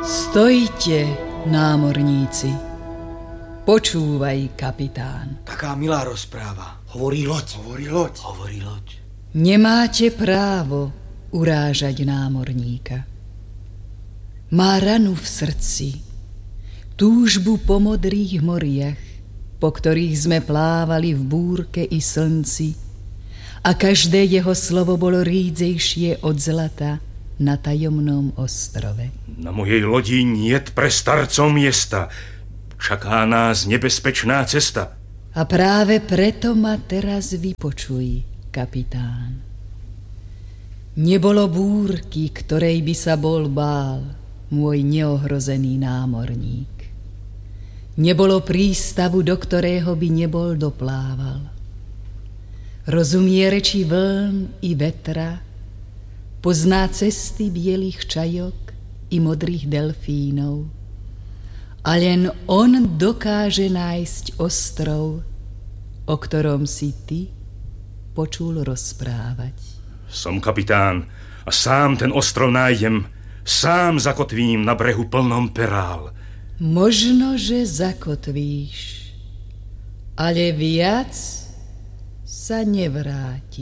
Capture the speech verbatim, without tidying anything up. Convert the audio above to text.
Stojte, námorníci. Počúvaj, kapitán. Taká milá rozpráva. Hovorí loď. Hovorí loď. Hovorí loď. Nemáte právo urážať námorníka. Má ranu v srdci, túžbu po modrých moriach, po ktorých sme plávali v búrke i slnci, a každé jeho slovo bolo rídzejšie od zlata na tajomnom ostrove. Na mojej lodi niet pre starcov miesta. Čaká nás nebezpečná cesta. A práve preto ma teraz vypočuj, kapitán. Nebolo búrky, ktorej by sa bol bál môj neohrozený námorník. Nebolo prístavu, do ktorého by nebol doplával. Rozumie reči vln i vetra, pozná cesty bielých čajok i modrých delfínov. A len on dokáže nájsť ostrov, o ktorom si ty počul rozprávať. Som kapitán a sám ten ostrov nájdem, sám zakotvím na brehu plnom perál. Možno, že zakotvíš, ale viac sa nevráti.